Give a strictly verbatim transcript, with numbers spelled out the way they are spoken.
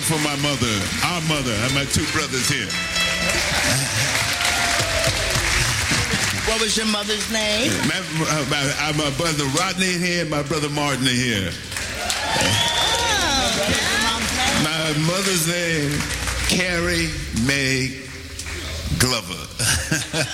for my mother, our mother, and my two brothers here. What was your mother's name? My, my, my brother Rodney here and my brother Martin are here. Oh, my mother's name, Carrie Mae Glover.